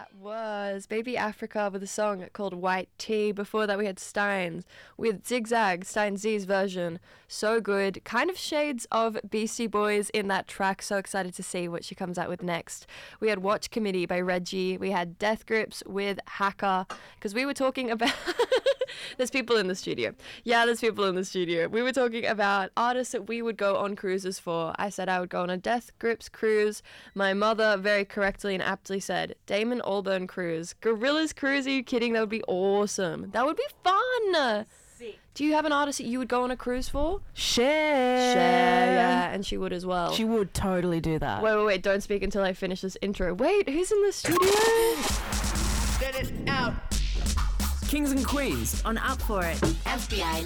That was Baby Africa with a song called White Tea. Before that we had Steins with Zigzag, Stein Z's version. So good. Kind of shades of Beastie Boys in that track. So excited to see what she comes out with next. We had Watch Committee by Reggie. We had Death Grips with Hacker. Because we were talking about... There's people in the studio. Yeah, there's people in the studio. We were talking about artists that we would go on cruises for. I said I would go on a Death Grips cruise. My mother very correctly and aptly said Damon Albarn cruise. Gorillaz cruise, are you kidding? That would be awesome. That would be fun. Sick. Do you have an artist that you would go on a cruise for? Cher, yeah, and she would as well. She would totally do that. Wait, don't speak until I finish this intro. Wait, who's in the studio? Get it out. Kings and Queens on Up For It. FBI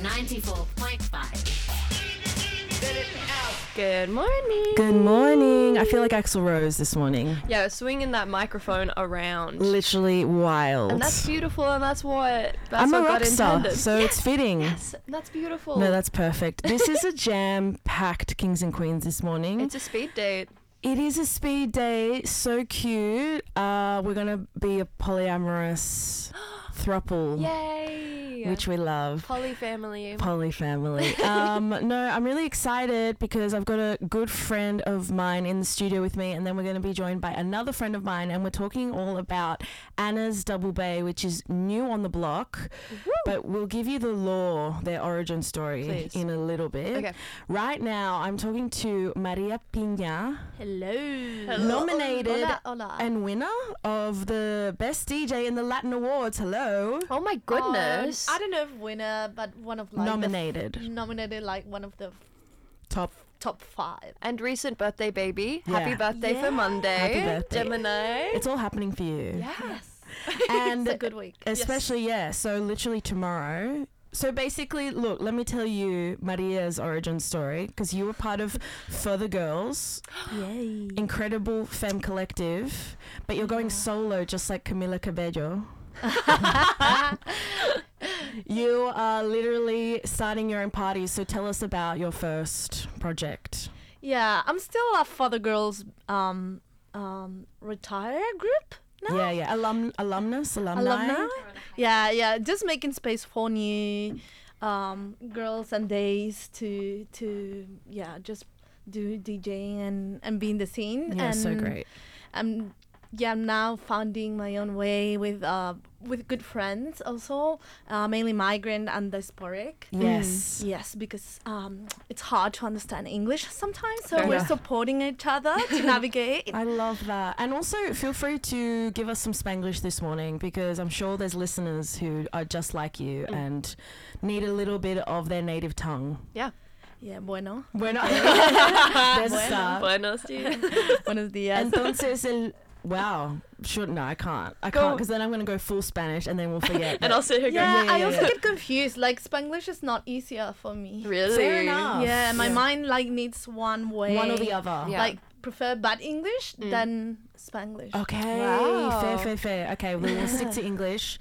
94.5. Get it out. Good morning. Good morning. I feel like Axl Rose this morning. Yeah, swinging that microphone around. Literally wild. And that's beautiful, and that's what I'm a rock God star, intended. so it's fitting. Yes, that's beautiful. No, that's perfect. This is a jam-packed Kings and Queens this morning. It's a speed date. It is a speed date. So cute. We're going to be a polyamorous throuple. Yay. Which we love. Poly family. No, I'm really excited because I've got a good friend of mine in the studio with me, and then we're going to be joined by another friend of mine, and we're talking all about Anna's Double Bay, which is new on the block. Woo! But we'll give you the lore, their origin story, Please. in a little bit. Okay. Right now, I'm talking to Maria Pina. Hello. Nominated Hola. and winner of the Best DJ in the Latin Awards. Hello. Oh my goodness. I don't know if winner, but one of like Nominated. Nominated like one of the Top 5. And recent birthday baby. Yeah. Happy birthday for Monday. Happy birthday. Gemini. It's all happening for you. Yes. And It's a good week. especially, so literally tomorrow. So basically, look, let me tell you Maria's origin story, because you were part of For the Girls. Yay. Incredible femme collective, but you're going solo just like Camila Cabello. You are literally starting your own party, so tell us about your first project. Yeah, I'm still a For the Girls retire group now. Yeah, alumni. Yeah, just making space for new girls and days to just do DJing and be in the scene. Yeah, and so great. I'm now finding my own way with good friends also, mainly migrant and diasporic. Yes. Yes, because it's hard to understand English sometimes, so Fair we're enough. supporting each other to navigate. I love that. And also feel free to give us some Spanglish this morning, because I'm sure there's listeners who are just like you and need a little bit of their native tongue. Yeah. Yeah, bueno. Bueno. There's a start. Buenos dias. Buenos dias. Entonces, wow. No, I can't. I can't, because then I'm going to go full Spanish and then we'll forget. And I'll sit here going, Yeah, I also get confused. Like, Spanglish is not easier for me. really? Fair enough. Yeah, my mind like needs one way. One or the other. Yeah. Like, prefer bad English than Spanglish. Okay, Wow. fair. Okay, we'll stick to English.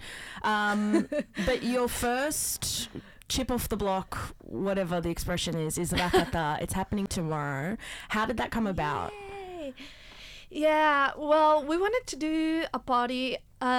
But your first chip off the block, whatever the expression is Rakata. It's happening tomorrow. How did that come about? Yay. Yeah, well, we wanted to do a party.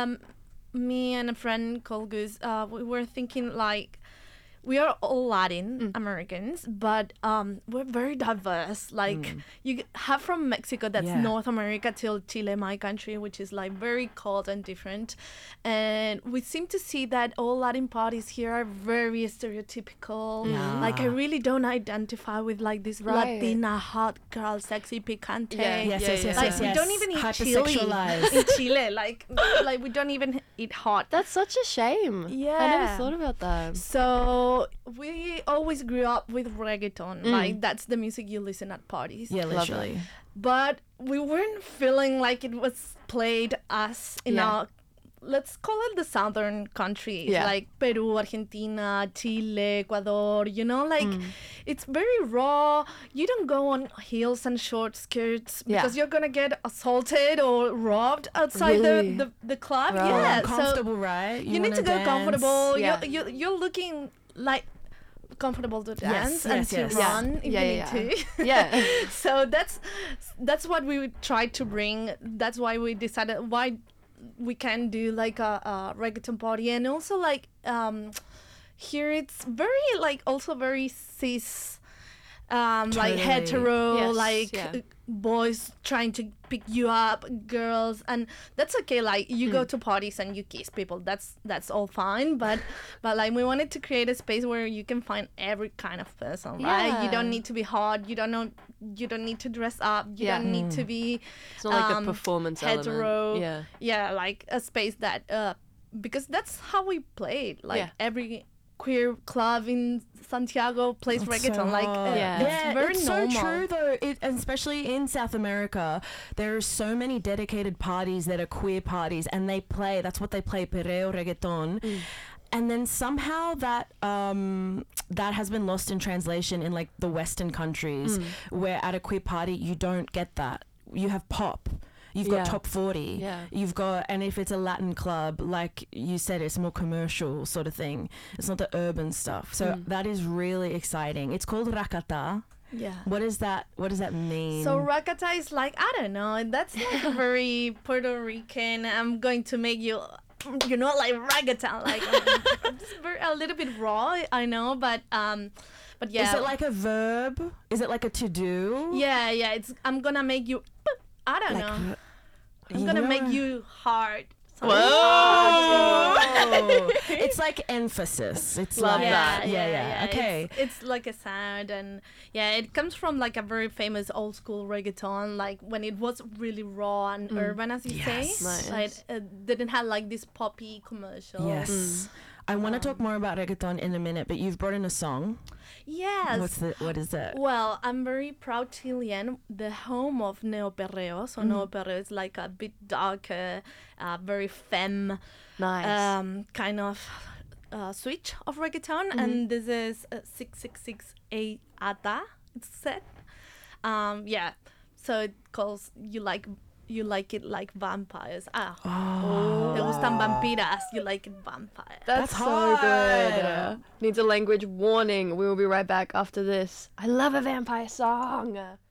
Me and a friend called Goose, we were thinking like, we are all Latin Americans, but we're very diverse. Like you have from Mexico, that's Yeah. North America, till Chile, my country, which is like very cold and different. And we seem to see that all Latin parties here are very stereotypical. Yeah. Like I really don't identify with like this Right. Latina hot girl, sexy picante. Yeah. Yes. Like we don't even eat chili Hypersexualized. in Chile. Like we don't even eat hot. That's such a shame. I never Yeah. thought about that. So we always grew up with reggaeton. Like that's the music you listen at parties. Yeah, Love literally. But we weren't feeling like it was played as in Yeah. our, let's call it the southern countries, Yeah. like Peru, Argentina, Chile, Ecuador, like it's very raw. You don't go on heels and short skirts Yeah. because you're gonna get assaulted or robbed outside Really? the club. Wow. Yeah, so Uncomfortable, right? you need to wanna go dance. comfortable. Yeah. You're looking like comfortable to dance yes, and to yes. run if Yeah, you yeah, need to. Yeah. So that's what we tried to bring. That's why we decided, why we can do like a reggaeton party, and also like here it's very like also very cis, like Totally. hetero, Yes, like yeah. boys trying to pick you up, girls, and that's okay. Like you go to parties and you kiss people. That's all fine. But like we wanted to create a space where you can find every kind of person, right? You Yeah. don't need to be hot. You don't need to dress up. You Yeah. don't need to be It's not like a performance hetero. element. Yeah, like a space that because that's how we played. Like Yeah. every queer club in Santiago plays reggaeton. Like Yeah. it's very it's normal. so true though. Especially in South America, there are so many dedicated parties that are queer parties, and they play. That's what they play, perreo reggaeton. And then somehow that that has been lost in translation in like the Western countries, where at a queer party you don't get that. You have pop. You've got Yeah. top 40. Yeah. You've got, and if it's a Latin club, like you said, it's more commercial sort of thing. It's not the urban stuff. So that is really exciting. It's called Rakata. Yeah. What is that? What does that mean? So rakata is like, I don't know, that's like a very Puerto Rican. I'm going to make you, like reggaeton, like just a little bit raw, I know, but yeah. Is it like a verb? Is it like a to do? Yeah, it's I'm gonna make you. I don't know. I'm gonna make you hard. Whoa! It's like emphasis. It's Love like that. Yeah. Okay. It's like a sound, and yeah, it comes from like a very famous old school reggaeton, like when it was really raw and urban, as you Yes. say. Nice. Like didn't have like this poppy commercial. Yes. I want to talk more about reggaeton in a minute, but you've brought in a song. Yes. What is it? Well, I'm very proud Chilean, the home of Neo Perreo. So Neo Perreo is like a bit darker, very femme, Nice. kind of switch of reggaeton. And this is 666 Ata, it's said. Yeah, so it calls you like it like vampires. Te gustan vampiras, you like it vampires. That's so hard. good. Needs a language warning. We will be right back after this. I love a vampire song.